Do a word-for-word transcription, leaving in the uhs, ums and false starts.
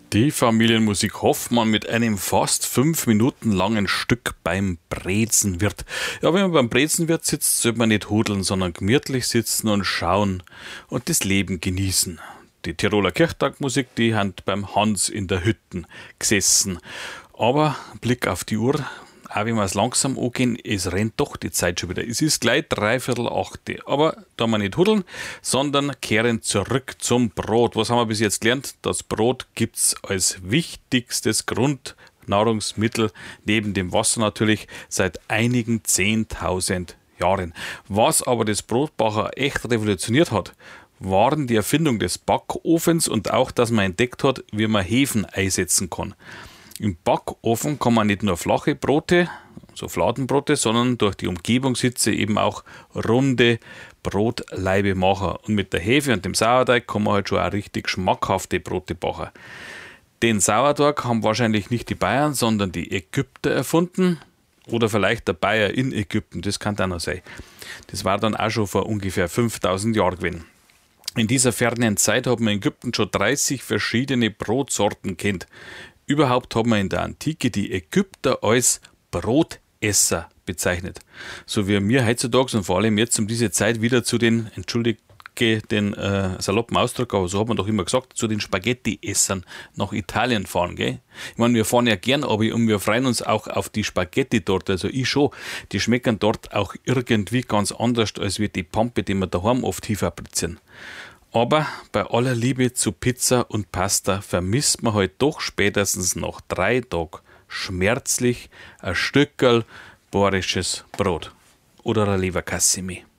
Die Familienmusik Hoffmann mit einem fast fünf Minuten langen Stück beim Brezenwirt. Ja, wenn man beim Brezenwirt sitzt, sollte man nicht hudeln, sondern gemütlich sitzen und schauen und das Leben genießen. Die Tiroler Kirchtagmusik, die hat beim Hans in der Hütten gesessen. Aber Blick auf die Uhr, auch wenn wir es langsam angehen, es rennt doch die Zeit schon wieder. Es ist gleich dreiviertel achte. Aber da wir nicht hudeln, sondern kehren zurück zum Brot. Was haben wir bis jetzt gelernt? Das Brot gibt's als wichtigstes Grundnahrungsmittel, neben dem Wasser natürlich, seit einigen zehntausend Jahren. Was aber das Brotbacher echt revolutioniert hat, waren die Erfindung des Backofens und auch, dass man entdeckt hat, wie man Hefen einsetzen kann. Im Backofen kann man nicht nur flache Brote, so Fladenbrote, sondern durch die Umgebungshitze eben auch runde Brotlaibe machen. Und mit der Hefe und dem Sauerteig kann man halt schon auch richtig schmackhafte Brote backen. Den Sauerteig haben wahrscheinlich nicht die Bayern, sondern die Ägypter erfunden. Oder vielleicht der Bayer in Ägypten, das kann auch noch sein. Das war dann auch schon vor ungefähr fünftausend Jahren gewesen. In dieser fernen Zeit hat man in Ägypten schon dreißig verschiedene Brotsorten kennt. Überhaupt hat man in der Antike die Ägypter als Brotesser bezeichnet. So wie wir heutzutage und vor allem jetzt um diese Zeit wieder zu den, entschuldige den äh, saloppen Ausdruck, aber so hat man doch immer gesagt, zu den Spaghetti-Essern nach Italien fahren. Gell? Ich meine, wir fahren ja gern, aber und wir freuen uns auch auf die Spaghetti dort, also ich schon. Die schmecken dort auch irgendwie ganz anders als wie die Pampe, die wir daheim oft hinfabrizieren. Aber bei aller Liebe zu Pizza und Pasta vermisst man halt doch spätestens nach drei Tagen schmerzlich ein Stückerl bayerisches Brot oder ein Leberkassimi.